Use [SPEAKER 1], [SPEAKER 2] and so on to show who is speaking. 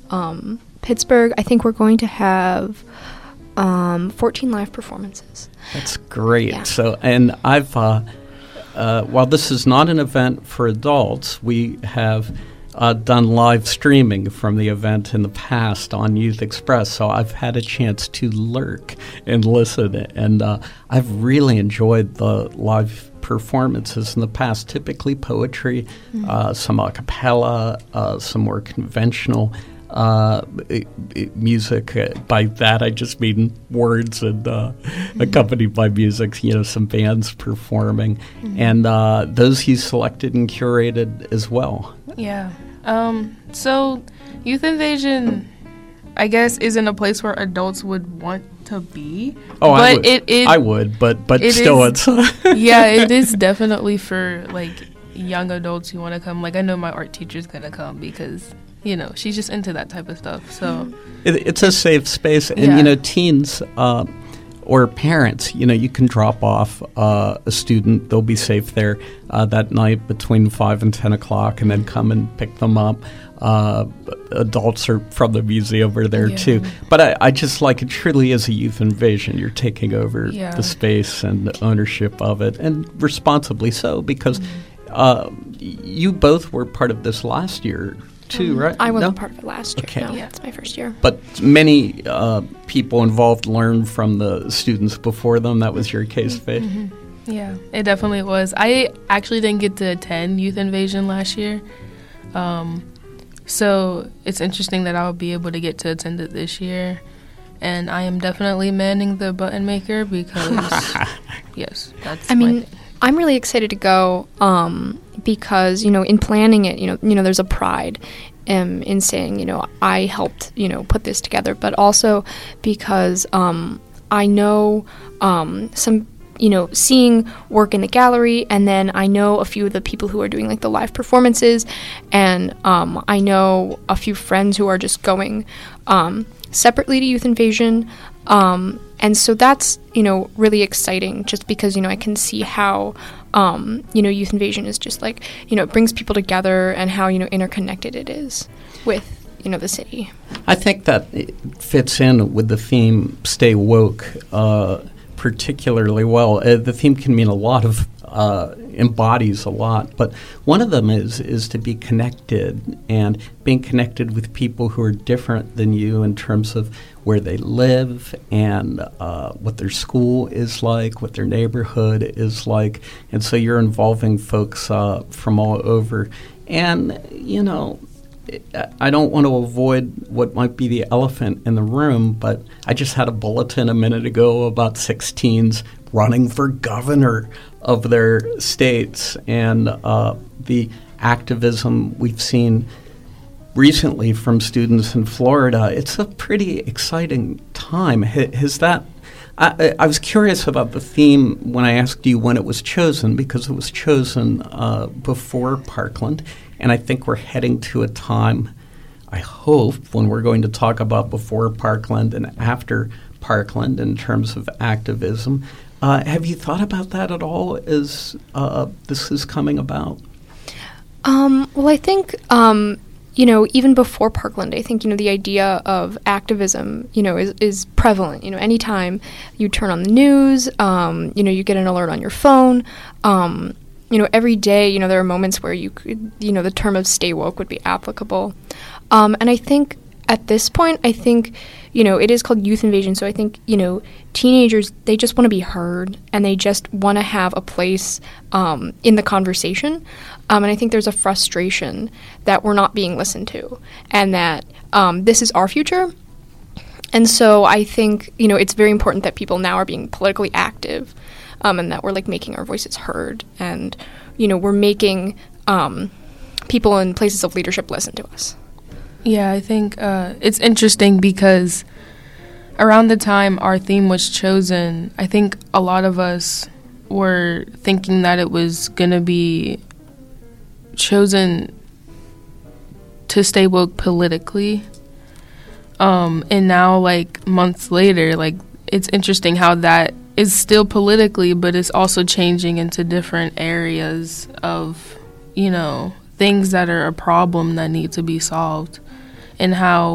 [SPEAKER 1] Pittsburgh, I think we're going to have 14 live performances.
[SPEAKER 2] That's great.
[SPEAKER 1] Yeah.
[SPEAKER 2] So, and I've, while this is not an event for adults, we have done live streaming from the event in the past on Youth Express. So I've had a chance to lurk and listen, and I've really enjoyed the live performances in the past, typically poetry, some a cappella, some more conventional music. By that I just mean words and accompanied by music, some bands performing, and those you selected and curated as well.
[SPEAKER 3] Yeah. So Youth Invasion, I guess, isn't a place where adults would want to be.
[SPEAKER 2] Oh,
[SPEAKER 3] but
[SPEAKER 2] I would, but
[SPEAKER 3] it
[SPEAKER 2] still,
[SPEAKER 3] is,
[SPEAKER 2] it's
[SPEAKER 3] yeah, it is definitely for young adults who want to come. I know my art teacher's gonna come because she's just into that type of stuff. So
[SPEAKER 2] it's a safe space, and teens or parents, you can drop off a student; they'll be safe there that night between 5 and 10 o'clock, and then come and pick them up. Adults are from the museum are there too, but I just like it truly is a youth invasion. You're taking over the space and the ownership of it, and responsibly so, because you both were part of this last year too, right?
[SPEAKER 1] I wasn't part of it last year.
[SPEAKER 2] Okay.
[SPEAKER 1] No, it's my first year.
[SPEAKER 2] But many people involved learned from the students before them. That was your case, Faith?
[SPEAKER 3] Mm-hmm. Yeah, it definitely was. I actually didn't get to attend Youth Invasion last year. So it's interesting that I'll be able to get to attend it this year. And I am definitely manning the button maker because, yes, that's my thing.
[SPEAKER 1] I'm really excited to go because, in planning it, there's a pride in saying, I helped, put this together. But also because I know some seeing work in the gallery, and then I know a few of the people who are doing the live performances, and I know a few friends who are just going separately to Youth Invasion, and so that's really exciting, just because I can see how Youth Invasion is just it brings people together, and how interconnected it is with the city.
[SPEAKER 2] I think that it fits in with the theme "Stay Woke" particularly well. The theme can mean a lot of embodies a lot, but one of them is to be connected, and being connected with people who are different than you in terms of where they live, and what their school is like, what their neighborhood is like, and so you're involving folks from all over. And I don't want to avoid what might be the elephant in the room, but I just had a bulletin a minute ago about 6 teens running for governor of their states, and the activism we've seen recently from students in Florida. It's a pretty exciting time. Has that? I was curious about the theme when I asked you when it was chosen, because it was chosen before Parkland. And I think we're heading to a time, I hope, when we're going to talk about before Parkland and after Parkland in terms of activism. Have you thought about that at all as this is coming about?
[SPEAKER 1] Well, I think, even before Parkland, I think, the idea of activism, is prevalent. Anytime you turn on the news, you get an alert on your phone. Every day, there are moments where you could, the term of "stay woke" would be applicable. And I think at this point, it is called Youth Invasion. So I think, teenagers, they just want to be heard, and they just want to have a place in the conversation. And I think there's a frustration that we're not being listened to, and that this is our future. And so I think, it's very important that people now are being politically active. And that we're making our voices heard, and we're making people in places of leadership listen to us.
[SPEAKER 3] Yeah, I think it's interesting because around the time our theme was chosen, I think a lot of us were thinking that it was going to be chosen to stay woke politically. And now, months later, it's interesting how that is still politically, but it's also changing into different areas of, things that are a problem that need to be solved, and how